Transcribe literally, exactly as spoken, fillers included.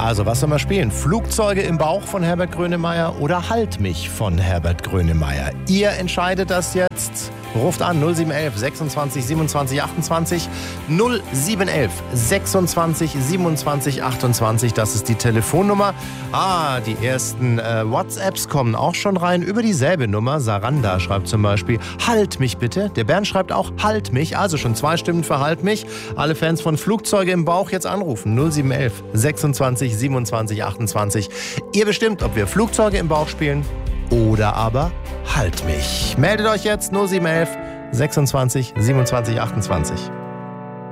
Also, was soll man spielen? Flugzeuge im Bauch von Herbert Grönemeyer oder Halt mich von Herbert Grönemeyer? Ihr entscheidet das jetzt. Ruft an null sieben eins eins sechsundzwanzig siebenundzwanzig achtundzwanzig. null sieben eins eins sechsundzwanzig siebenundzwanzig achtundzwanzig, das ist die Telefonnummer. Ah, die ersten äh, WhatsApps kommen auch schon rein über dieselbe Nummer. Saranda schreibt zum Beispiel, halt mich bitte. Der Bernd schreibt auch, halt mich. Also schon zwei Stimmen für halt mich. Alle Fans von Flugzeuge im Bauch jetzt anrufen. null sieben eins eins sechsundzwanzig siebenundzwanzig achtundzwanzig. Ihr bestimmt, ob wir Flugzeuge im Bauch spielen oder aber halt mich. Meldet euch jetzt null sieben eins eins sechsundzwanzig siebenundzwanzig achtundzwanzig.